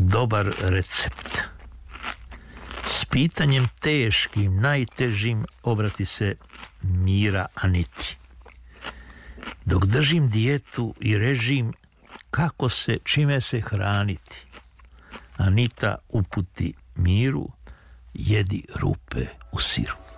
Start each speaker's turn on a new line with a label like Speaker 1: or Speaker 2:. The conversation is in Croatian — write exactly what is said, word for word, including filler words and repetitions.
Speaker 1: dobar recept. S pitanjem teškim, najtežim obrati se Mira Aniti. Dok držim dijetu i režim, kako se, čime se hraniti? Anita uputi Miru, jedi rupe u siru.